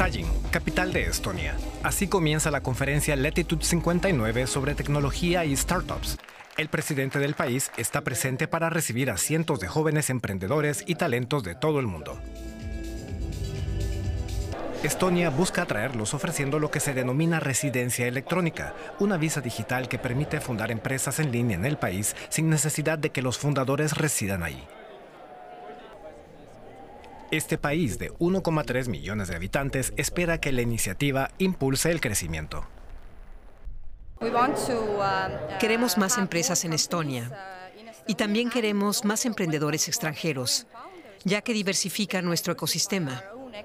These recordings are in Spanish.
Tallinn, capital de Estonia. Así comienza la conferencia Latitude 59 sobre tecnología y startups. El presidente del país está presente para recibir a cientos de jóvenes emprendedores y talentos de todo el mundo. Estonia busca atraerlos ofreciendo lo que se denomina residencia electrónica, una visa digital que permite fundar empresas en línea en el país sin necesidad de que los fundadores residan ahí. Este país de 1,3 millones de habitantes espera que la iniciativa impulse el crecimiento. Queremos más empresas en Estonia y también queremos más emprendedores extranjeros, ya que diversifica nuestro ecosistema.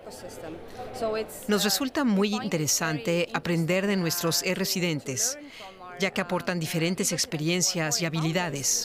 Nos resulta muy interesante aprender de nuestros residentes, ya que aportan diferentes experiencias y habilidades.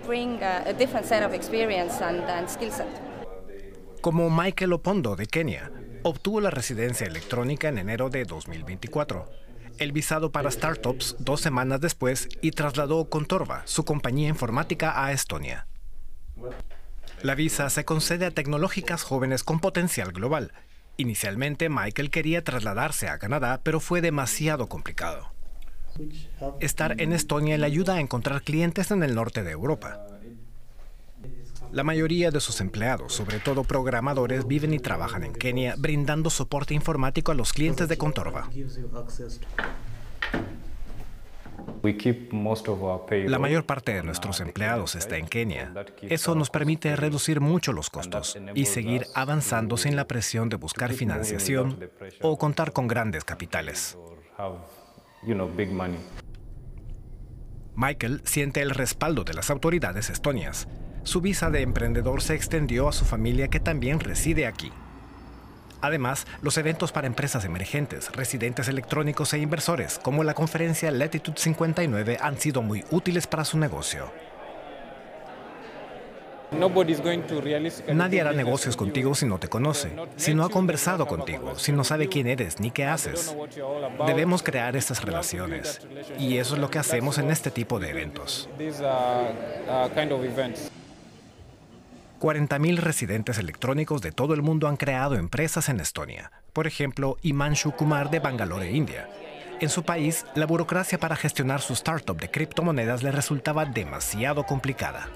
Como Michael Opondo de Kenia, obtuvo la residencia electrónica en enero de 2024. El visado para startups 2 semanas después y trasladó Contorva, su compañía informática, a Estonia. La visa se concede a tecnológicas jóvenes con potencial global. Inicialmente, Michael quería trasladarse a Canadá, pero fue demasiado complicado. Estar en Estonia le ayuda a encontrar clientes en el norte de Europa. La mayoría de sus empleados, sobre todo programadores, viven y trabajan en Kenia, brindando soporte informático a los clientes de Contorva. La mayor parte de nuestros empleados está en Kenia. Eso nos permite reducir mucho los costos y seguir avanzando sin la presión de buscar financiación o contar con grandes capitales. Michael siente el respaldo de las autoridades estonias. Su visa de emprendedor se extendió a su familia que también reside aquí. Además, los eventos para empresas emergentes, residentes electrónicos e inversores, como la conferencia Latitude 59, han sido muy útiles para su negocio. Nadie hará negocios contigo si no te conoce, si no ha conversado contigo, si no sabe quién eres ni qué haces. Debemos crear estas relaciones, y eso es lo que hacemos en este tipo de eventos. 40.000 residentes electrónicos de todo el mundo han creado empresas en Estonia. Por ejemplo, Himanshu Kumar de Bangalore, India. En su país, la burocracia para gestionar su startup de criptomonedas le resultaba demasiado complicada.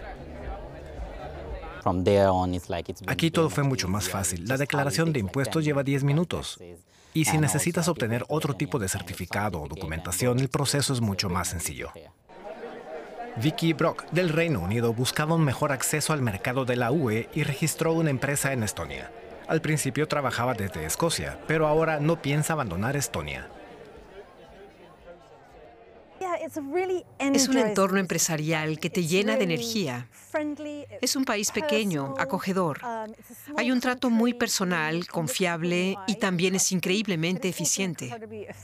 Aquí todo fue mucho más fácil. La declaración de impuestos lleva 10 minutos. Y si necesitas obtener otro tipo de certificado o documentación, el proceso es mucho más sencillo. Vicky Brock, del Reino Unido, buscaba un mejor acceso al mercado de la UE y registró una empresa en Estonia. Al principio trabajaba desde Escocia, pero ahora no piensa abandonar Estonia. Es un entorno empresarial que te llena de energía. Es un país pequeño, acogedor. Hay un trato muy personal, confiable y también es increíblemente eficiente.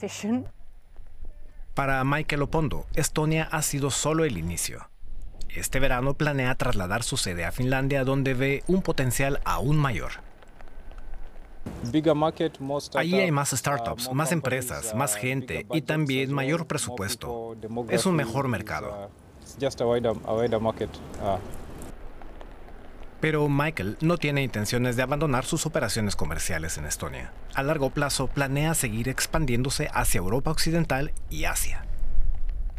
Para Michael Opondo, Estonia ha sido solo el inicio. Este verano planea trasladar su sede a Finlandia, donde ve un potencial aún mayor. Allí hay más startups, más empresas, más gente y también mayor presupuesto. Es un mejor mercado. Pero Michael no tiene intenciones de abandonar sus operaciones comerciales en Estonia. A largo plazo planea seguir expandiéndose hacia Europa Occidental y Asia.